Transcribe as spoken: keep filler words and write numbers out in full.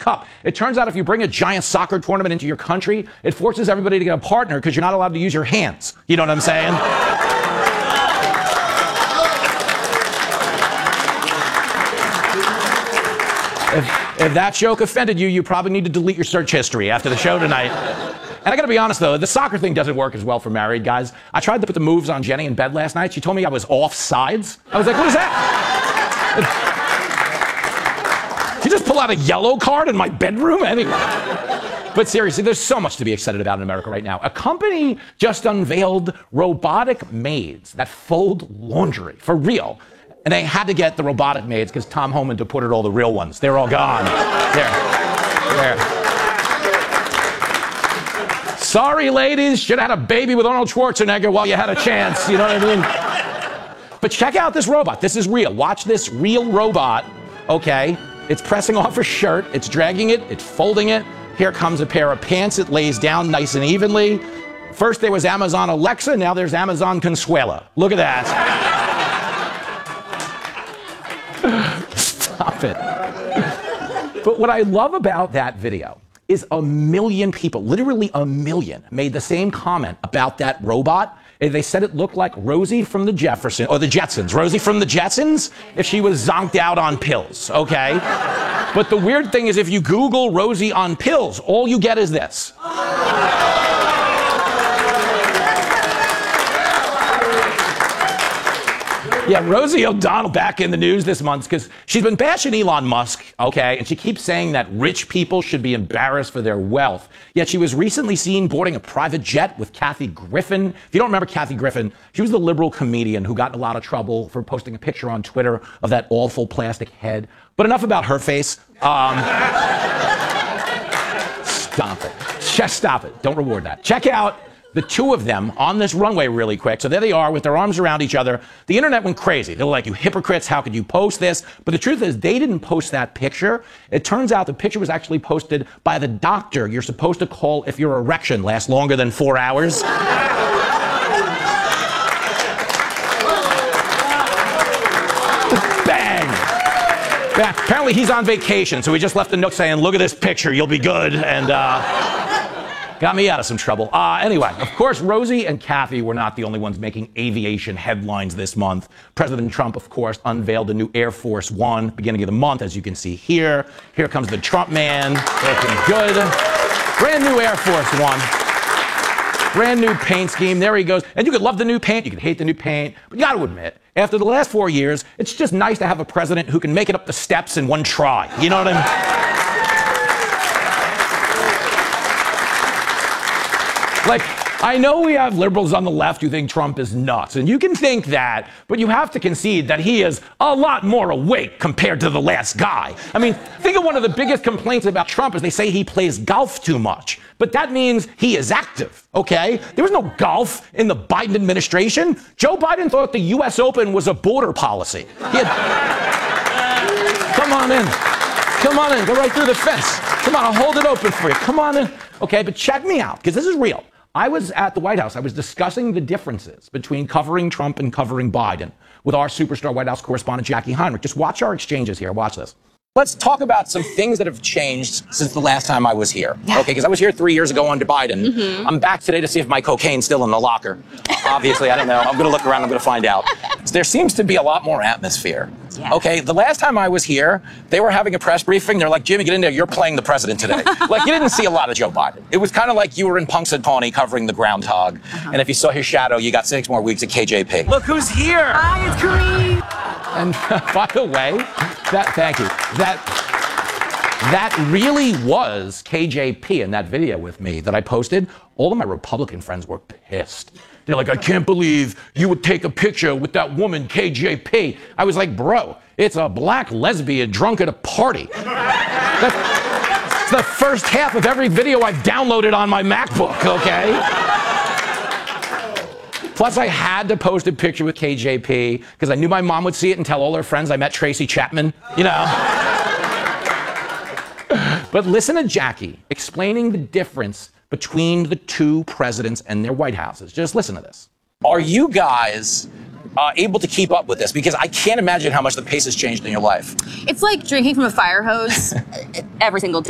Cup. It turns out if you bring a giant soccer tournament into your country, it forces everybody to get a partner because you're not allowed to use your hands. You know what I'm saying? If, if that joke offended you, you probably need to delete your search history after the show tonight. And I gotta be honest though, the soccer thing doesn't work as well for married guys. I tried to put the moves on Jenny in bed last night. She told me I was off sides. I was like, what is that? Did you just pull out a yellow card in my bedroom? Anyway. But seriously, there's so much to be excited about in America right now. A company just unveiled robotic maids that fold laundry, for real. And they had to get the robotic maids because Tom Homan deported all the real ones. They're all gone. There. There. Sorry, ladies, should have had a baby with Arnold Schwarzenegger while you had a chance. You know what I mean? But check out this robot. This is real. Watch this real robot. Okay. It's pressing off her shirt. It's dragging it. It's folding it. Here comes a pair of pants. It lays down nice and evenly. First there was Amazon Alexa. Now there's Amazon Consuela. Look at that. Stop it. But what I love about that video is a million people, literally a million, made the same comment about that robot. They said it looked like Rosie from the Jeffersons, or the Jetsons. Rosie from the Jetsons, if she was zonked out on pills, okay? But the weird thing is if you Google Rosie on pills, all you get is this. Yeah, Rosie O'Donnell back in the news this month because she's been bashing Elon Musk, okay, and she keeps saying that rich people should be embarrassed for their wealth. Yet she was recently seen boarding a private jet with Kathy Griffin. If you don't remember Kathy Griffin, she was the liberal comedian who got in a lot of trouble for posting a picture on Twitter of that awful plastic head. But enough about her face. Um, stop it. Just stop it. Don't reward that. Check out the two of them on this runway really quick. So there they are with their arms around each other. The internet went crazy. They were like, you hypocrites, how could you post this? But the truth is they didn't post that picture. It turns out the picture was actually posted by the doctor you're supposed to call if your erection lasts longer than four hours. Bang! Yeah, apparently he's on vacation, so he just left a note saying, look at this picture, you'll be good. And, uh... got me out of some trouble. Uh, anyway, of course, Rosie and Kathy were not the only ones making aviation headlines this month. President Trump, of course, unveiled a new Air Force One beginning of the month, as you can see here. Here comes the Trump man, looking good. Brand new Air Force One. Brand new paint scheme. There he goes. And you could love the new paint, you could hate the new paint, but you got to admit, after the last four years, it's just nice to have a president who can make it up the steps in one try. You know what I mean? Like, I know we have liberals on the left who think Trump is nuts, and you can think that, but you have to concede that he is a lot more awake compared to the last guy. I mean, think of one of the biggest complaints about Trump is they say he plays golf too much, but that means he is active, okay? There was no golf in the Biden administration. Joe Biden thought the U S Open was a border policy. He had... Come on in. Come on in. Go right through the fence. Come on, I'll hold it open for you. Come on in. Okay, but check me out, because this is real. I was at the White House. I was discussing the differences between covering Trump and covering Biden with our superstar White House correspondent, Jackie Heinrich. Just watch our exchanges here. Watch this. Let's talk about some things that have changed since the last time I was here. Yeah. Okay, because I was here three years ago under Biden. Mm-hmm. I'm back today to see if my cocaine's still in the locker. Obviously, I don't know. I'm going to look around. I'm going to find out. There seems to be a lot more atmosphere. Yeah. Okay, the last time I was here, they were having a press briefing. They're like, Jimmy, get in there. You're playing the president today. Like, you didn't see a lot of Joe Biden. It was kind of like you were in Punxsutawney covering the groundhog. Uh-huh. And if you saw his shadow, you got six more weeks at K J P. Look who's here. Hi, it's Kareem. And by the way, that, thank you. That... That really was K J P in that video with me that I posted. All of my Republican friends were pissed. They're like, I can't believe you would take a picture with that woman, K J P. I was like, bro, it's a black lesbian drunk at a party. That's the first half of every video I've downloaded on my MacBook, okay? Plus, I had to post a picture with K J P because I knew my mom would see it and tell all her friends I met Tracy Chapman, you know? But listen to Jackie explaining the difference between the two presidents and their White Houses. Just listen to this. Are you guys uh, able to keep up with this? Because I can't imagine how much the pace has changed in your life. It's like drinking from a fire hose every single day.